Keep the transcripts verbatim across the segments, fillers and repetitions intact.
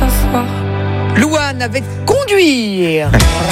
savoir. Louane avec Conduire.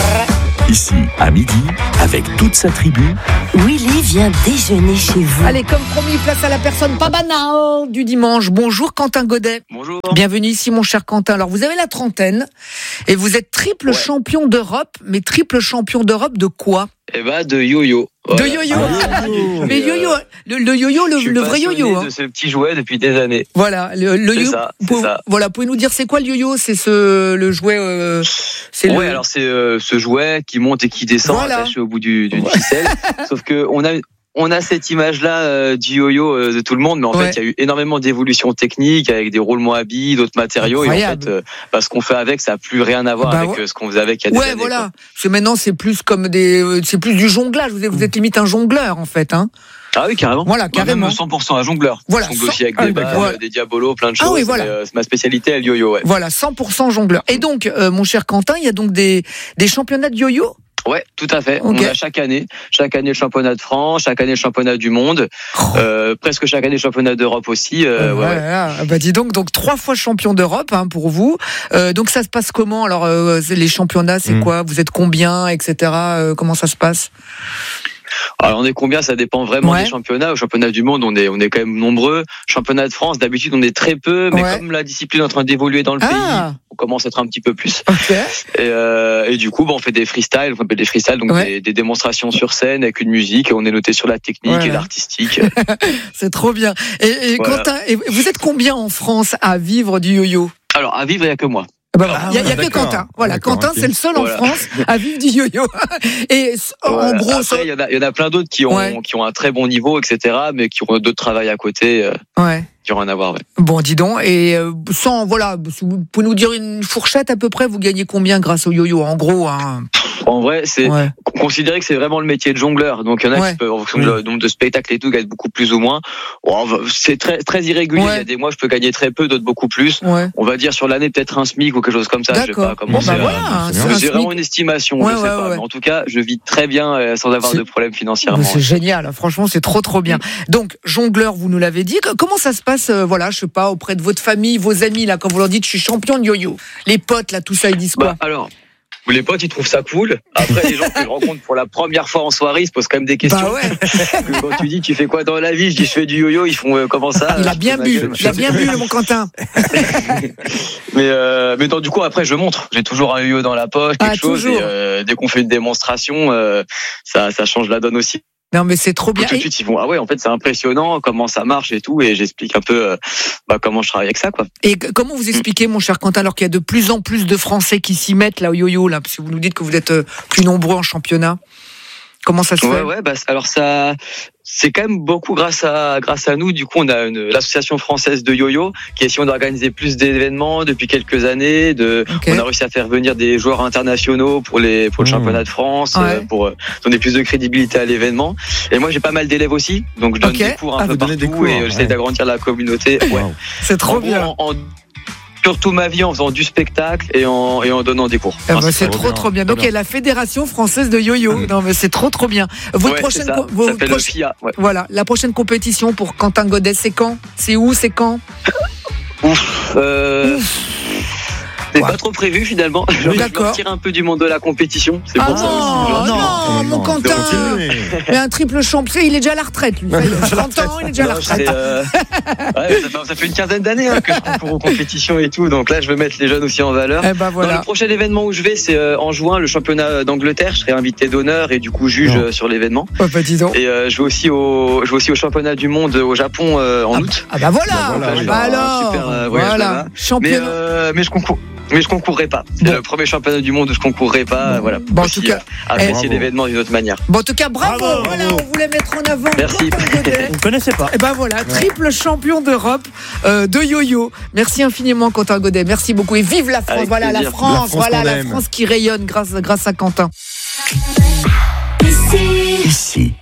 Ici, à midi, avec toute sa tribu. Willy vient déjeuner chez vous. Allez, comme promis, place à la personne pas banale du dimanche. Bonjour Quentin Godet. Bonjour. Bienvenue ici mon cher Quentin. Alors vous avez la trentaine et vous êtes triple Ouais. champion d'Europe. Mais triple champion d'Europe de quoi ? Eh ben, de yo-yo. De yo-yo. Ah, Mais yo-yo, le, le yo-yo, le, Je suis le vrai passionné yo-yo. hein. de ce petit jouet depuis des années. Voilà, le, le C'est yo-yo. ça, c'est Pour- ça. Voilà, pouvez-nous dire c'est quoi le yo-yo ? C'est ce le jouet. Euh, c'est Ouais, le... alors c'est euh, ce jouet qui monte et qui descend Voilà. attaché au bout du, d'une ficelle. Sauf que on a on a cette image-là euh, du yo-yo euh, de tout le monde, mais en Ouais. fait, il y a eu énormément d'évolutions techniques avec des roulements à billes, d'autres matériaux. Incroyable. Et en fait, euh, bah, ce qu'on fait avec, ça n'a plus rien à voir Bah avec ouais. euh, ce qu'on faisait avec il y a des Ouais, années. voilà. quoi. Parce que maintenant c'est plus comme des, euh, c'est plus du jonglage. Vous êtes, vous êtes limite un jongleur en fait, hein. Ah oui, carrément. Voilà, Moi, carrément. Même cent pour cent un jongleur. Voilà, Je jongle aussi avec cent- des ah, balles, d'accord. euh, des diabolos, plein de Ah choses. oui, voilà. Mais, euh, c'est ma spécialité, le yo-yo, ouais. Voilà, cent pour cent jongleur. Et donc, euh, mon cher Quentin, il y a donc des, des championnats de yo-yo. Ouais, tout à fait. Ok. On a chaque année, chaque année le championnat de France, chaque année le championnat du monde, euh, presque chaque année le championnat d'Europe aussi. Euh, ouais, ouais. Voilà. Bah dis donc, donc trois fois champion d'Europe hein, pour vous. Euh, donc ça se passe comment ? Alors euh, c'est les championnats, c'est Mm. quoi ? Vous êtes combien, et cetera. Euh, comment ça se passe ? Alors on est combien ? Ça dépend vraiment Ouais. des championnats. Au championnat du monde, on est on est quand même nombreux. Championnat de France, d'habitude on est très peu, mais Ouais. comme la discipline est en train d'évoluer dans le Ah. pays, on commence à être un petit peu plus. Ok. Et, euh, et du coup, bah, on fait des freestyles, on appelle des freestyles, donc Ouais. des, des démonstrations sur scène avec une musique. Et on est noté sur la technique Voilà. et l'artistique. C'est trop bien. Et, et Voilà. Quentin, et vous êtes combien en France à vivre du yo-yo ? Alors à vivre, il y a que moi. Ah bah voilà. Ah Il y a, il y a ouais, que d'accord. Quentin. Voilà, D'accord, Quentin, ok. c'est le seul en Voilà. France à vivre du yo-yo. Et en Voilà. gros, Après, ça- il y en a, il y en a plein d'autres qui ont Ouais. qui ont un très bon niveau, et cetera, mais qui ont d'autres travails à côté. Euh, ouais. qui ont rien à voir. Ouais. Bon, dis donc. Et euh, sans, voilà, si vous pouvez nous dire une fourchette à peu près, vous gagnez combien grâce au yo-yo ? En gros, hein. En vrai, c'est Ouais. considéré que c'est vraiment le métier de jongleur. Donc il y en a Ouais. qui peuvent, en fonction du nombre de spectacles et tout, gagnent beaucoup plus ou moins. Bon, c'est très très irrégulier. Ouais. Il y a des mois je peux gagner très peu, d'autres beaucoup plus. Ouais. On va dire sur l'année peut-être un SMIC ou quelque chose comme ça. Je vais D'accord. pas commencer Bon, bah à- voilà, c'est c'est bien. un C'est vraiment SMIC. une estimation, Ouais, je sais ouais, pas. ouais. Mais en tout cas, je vis très bien euh, sans avoir C'est- de problème financièrement. C'est génial, franchement, c'est trop trop bien. Donc, jongleur, vous nous l'avez dit. Comment ça se passe, euh, voilà, je sais pas, auprès de votre famille, vos amis, là, quand vous leur dites je suis champion de yo-yo ? Les potes, là, tout ça, ils disent quoi ? Bah, alors, les potes, ils trouvent ça cool. Après, les gens que je rencontre pour la première fois en soirée, ils se posent quand même des questions. Bah ouais, Que Quand tu dis tu fais quoi dans la vie, je dis je fais du yo-yo, ils font euh, comment ça il a Je bien fais ma bu, gueule, il a bien bu, mon Quentin. Mais euh, mais donc, du coup après je montre. J'ai toujours un yo-yo dans la poche, quelque Ah, chose. toujours. Et euh, dès qu'on fait une démonstration, euh, ça ça change la donne aussi. Non, mais c'est trop bien. Tout de Et- suite ils vont ah ouais en fait c'est impressionnant comment ça marche et tout et j'explique un peu euh, bah, comment je travaille avec ça quoi. Et c- comment vous expliquez, mon cher Quentin, alors qu'il y a de plus en plus de Français qui s'y mettent là au yo-yo, là, parce que vous nous dites que vous êtes euh, plus nombreux en championnat. Comment ça se Ouais fait ? ouais bah alors ça c'est quand même beaucoup grâce à grâce à nous. Du coup on a une l'association française de yo-yo qui essaie d'organiser plus d'événements depuis quelques années. De Ok. on a réussi à faire venir des joueurs internationaux pour les pour le Mmh. championnat de France Ouais. euh, pour euh, donner plus de crédibilité à l'événement. Et moi j'ai pas mal d'élèves aussi donc je donne Ok. des cours un Ah, peu vous donnez partout des cours, et j'essaie ouais. d'agrandir la communauté. Ouais. Wow. C'est trop En gros, bien. en- en- surtout ma vie en faisant du spectacle et en, et en donnant des cours. Eh ben, Enfin, c'est trop trop bien, trop bien. trop Donc il y a la Fédération française de yo-yo. Mm. Non mais c'est trop trop bien. Votre ouais, prochaine c'est ça. co- Ça votre s'appelle le proche- F I A. Ouais. voilà, la prochaine compétition pour Quentin Godet, c'est quand ? C'est où ? C'est quand ? Ouf. Euh, c'est Ouais. pas trop prévu finalement. Oui, Je me d'accord. retire un peu du monde de la compétition. C'est Ah pour ça aussi. non, genre. non, mon Quentin. Continuez. Il y a un triple champion, il est déjà à la retraite lui. Ça y est, trente ans, il est déjà à la Non, retraite. c'est, euh, ouais, ça, fait, ça fait une quinzaine d'années hein, que je concours aux compétitions et tout. Donc là, je veux mettre les jeunes aussi en valeur. Eh ben Dans voilà. le prochain événement où je vais, c'est euh, en juin, le championnat d'Angleterre. Je serai invité d'honneur et du coup juge Non. euh, sur l'événement. Oh, bah, dis donc. Et euh, je vais aussi au, je vais aussi au championnat du monde au Japon euh, en Ah, août. ah bah voilà. Bah voilà, Ah oui. bah alors. Super, euh, voyage voilà. là-bas. Mais, Championnat. euh, mais je concours. Mais je concourrai pas. C'est Bon. le premier championnat du monde où je concourrai pas. Bon. Voilà. Bon, en Aussi, tout cas, euh, apprécier bravo. l'événement d'une autre manière. Bon, en tout cas, bravo. Bravo, Voilà, bravo. on voulait mettre en avant Merci. Quentin Godet. Vous ne connaissez pas. Et ben voilà, triple champion d'Europe euh, de yo-yo. Merci infiniment Quentin Godet. Merci beaucoup et vive la France. Avec voilà plaisir. la France, La France voilà qu'on la aime. France qui rayonne grâce grâce à Quentin. Ici. Ici.